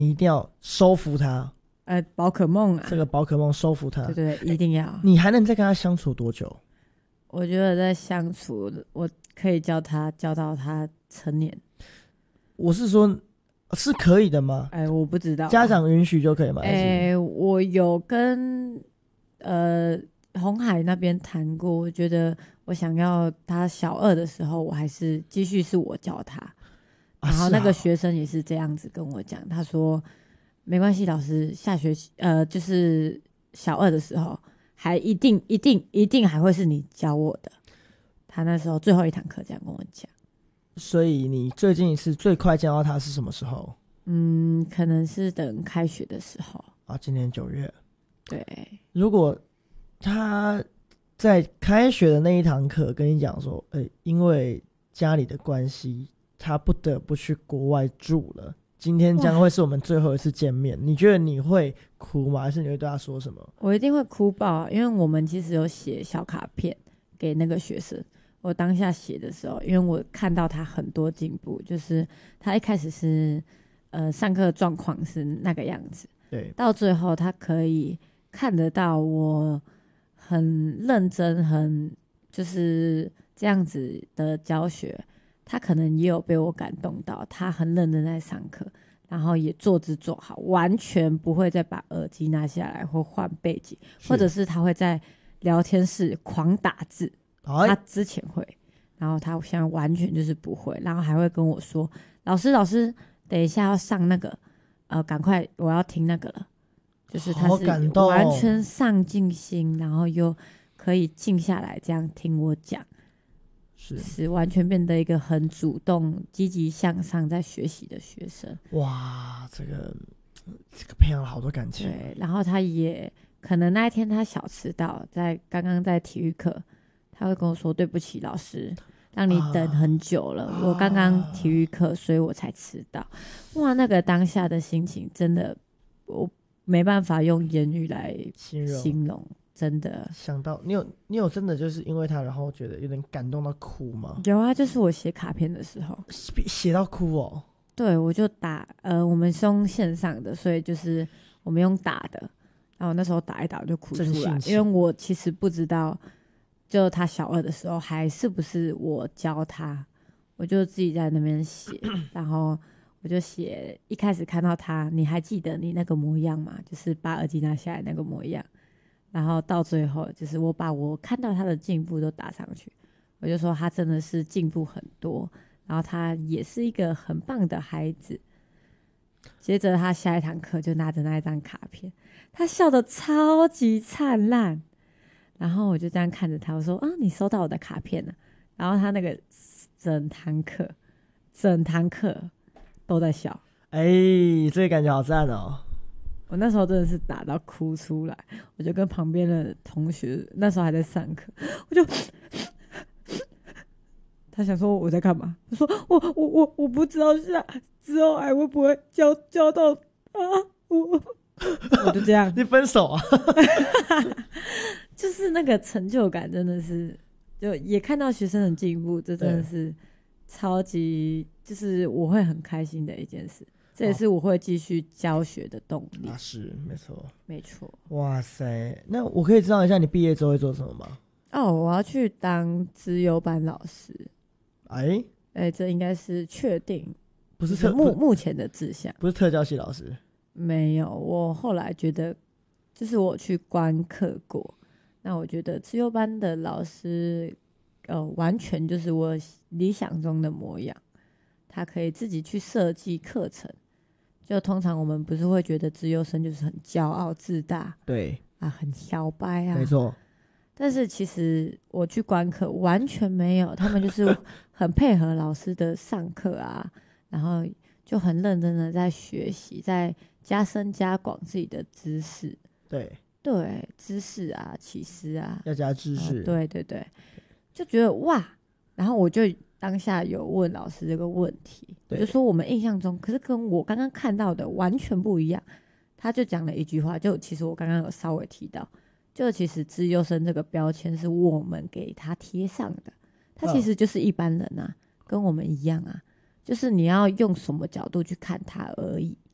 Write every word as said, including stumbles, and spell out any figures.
你一定要收服他。 呃，宝可梦啊， 这个宝可梦收服他， 对对对，一定要。 你还能再跟他相处多久？ 我觉得在相处，我可以教他教到他成年。 我是说，是可以的吗？ 哎，我不知道、啊， 家长允许就可以吗？ 哎，我有跟呃红海那边谈过，我觉得我想要他小二的时候，我还是继续是我教他。然后那个学生也是这样子跟我讲，他说没关系，老师下学期呃就是小二的时候，还一定一定一定还会是你教我的。他那时候最后一堂课这样跟我讲。 所以你最近一次最快见到他是什么时候？ 嗯，可能是等开学的时候啊，今年九月。 对， 如果他在开学的那一堂课跟你讲说，哎、欸，因为家里的关系，他不得不去国外住了，今天将会是我们最后一次见面，你觉得你会哭吗？还是你会对他说什么？ 我一定会哭爆，因为我们其实有写小卡片给那个学生。我当下写的时候，因为我看到他很多进步，就是他一开始是呃上课状况是那个样子， 对， 到最后他可以看得到我很认真，很就是这样子的教学，他可能也有被我感动到，他很认真在上课，然后也坐姿做好，完全不会再把耳机拿下来或换背景，或者是他会在聊天室狂打字。他之前会，然后他现在完全就是不会，然后还会跟我说：“老师，老师，等一下要上那个，呃，赶快，我要听那个了。”就是他是完全上进心，然后又可以静下来这样听我讲， 是是完全变得一个很主动、积极向上在学习的学生。 哇，这个这个培养了好多感情。 对，然后他也可能那一天他小迟到，在刚刚在体育课。他会跟我说：“对不起，老师，让你等很久了。啊、我刚刚体育课，所以我才迟到。”哇，那个当下的心情真的，我没办法用言语来形容，形容真的。 想到你有，你有真的就是因为他，然后觉得有点感动到哭吗？ 有啊，就是我写卡片的时候， 写到哭哦。 对，我就打，呃，我们是用线上的，所以就是我们用打的，然后那时候打一打我就哭出来，因为我其实不知道。就他小二的时候还是不是我教他，我就自己在那边写，然后我就写一开始看到他，你还记得你那个模样吗？就是把耳机拿下来那个模样，然后到最后就是我把我看到他的进步都打上去，我就说他真的是进步很多，然后他也是一个很棒的孩子。接着他下一堂课就拿着那一张卡片，他笑得超级灿烂。然后我就这样看着他，我说：“啊，你收到我的卡片了。”然后他那个整堂课，整堂课都在笑。 哎，这个感觉好赞哦！ 我那时候真的是打到哭出来，我就跟旁边的同学，那时候还在上课，我就他想说我在干嘛？我说我我我我不知道下之后还会不会教教到啊我。我就这样， 你分手啊？ 就是那个成就感真的是，就也看到学生的进步，这真的是超级，就是我会很开心的一件事，这也是我会继续教学的动力。 啊，是没错， 没错。 哇塞，那我可以知道一下你毕业之后会做什么吗？ 哦，我要去当资优班老师。 哎哎，这应该是确定， 不是特目目前的志向， 不是特教系老师。 没有，我后来觉得，就是我去观课过，那我觉得资优班的老师，呃，完全就是我理想中的模样。他可以自己去设计课程，就通常我们不是会觉得资优生就是很骄傲自大， 对啊，很摇摆啊， 没错。 但是其实我去观课完全没有，他们就是很配合老师的上课啊，然后就很认真的在学习，在加深加广自己的知识。 对对，知识啊，启示啊， 要加知识、 呃、对对对，就觉得哇，然后我就当下有问老师这个问题，我就说我们印象中可是跟我刚刚看到的完全不一样。他就讲了一句话，就其实我刚刚有稍微提到，就其实资优生这个标签是我们给他贴上的，他其实就是一般人啊、哦、跟我们一样啊，就是你要用什么角度去看他而已。